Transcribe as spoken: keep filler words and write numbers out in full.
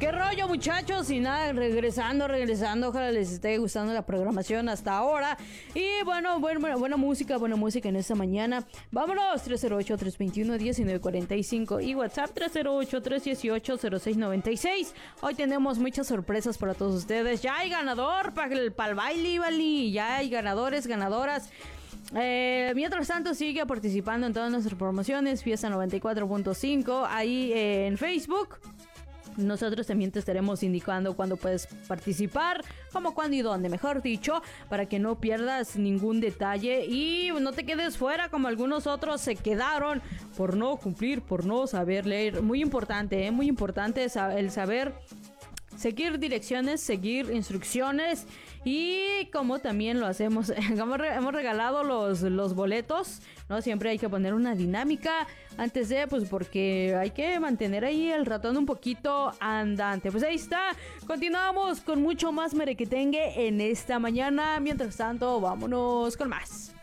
¿Qué rollo, muchachos? Y nada, regresando, regresando. Ojalá les esté gustando la programación hasta ahora. Y bueno, bueno, bueno buena música, buena música en esta mañana. Vámonos, tres cero ocho, tres dos uno, uno nueve cuatro cinco y WhatsApp tres cero ocho, tres uno ocho, cero seis nueve seis. Hoy tenemos muchas sorpresas para todos ustedes. Ya hay ganador para el, para el baile, Bali. Ya hay ganadores, ganadoras. Eh, mientras tanto, sigue participando en todas nuestras promociones. Fiesta noventa y cuatro punto cinco ahí eh, en Facebook. Nosotros también te estaremos indicando cuándo puedes participar, cómo, cuándo y dónde, mejor dicho, para que no pierdas ningún detalle y no te quedes fuera como algunos otros se quedaron por no cumplir, por no saber leer. Muy importante, ¿eh? Muy importante el saber seguir direcciones, seguir instrucciones y como también lo hacemos, hemos regalado los, los boletos, ¿no? Siempre hay que poner una dinámica antes de, pues porque hay que mantener ahí el ratón un poquito andante. Pues ahí está, continuamos con mucho más merequetengue en esta mañana. Mientras tanto, vámonos con más.